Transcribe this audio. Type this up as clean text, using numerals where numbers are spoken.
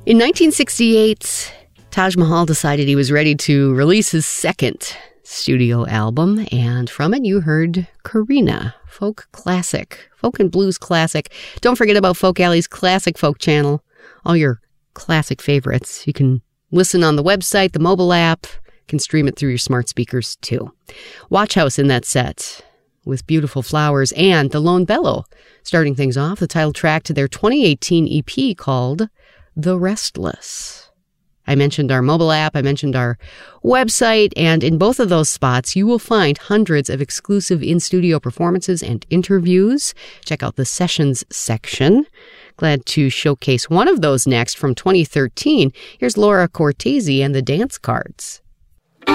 In 1968, Taj Mahal decided he was ready to release his second studio album, and from it you heard Karina, folk classic, folk and blues classic. Don't forget about Folk Alley's Classic Folk channel, all your classic favorites. You can listen on the website, the mobile app, can stream it through your smart speakers too. Watch House in that set with Beautiful Flowers and The Lone Bellow, starting things off, the title track to their 2018 EP called The Restless. I mentioned our mobile app, I mentioned our website, and in both of those spots, you will find hundreds of exclusive in-studio performances and interviews. Check out the Sessions section. Glad to showcase one of those next from 2013. Here's Laura Cortese and the Dance Cards.